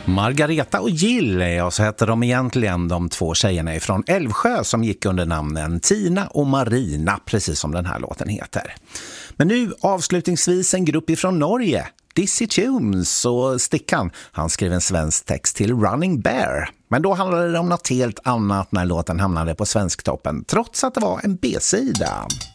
Margareta och Jill, ja, så heter de egentligen, de två tjejerna från Älvsjö som gick under namnen Tina och Marina, precis som den här låten heter. Men nu avslutningsvis en grupp ifrån Norge, Dizzy Tunes, och Stickan, han skrev en svensk text till Running Bear. Men då handlade det om något helt annat när låten hamnade på Svensktoppen, trots att det var en B-sida.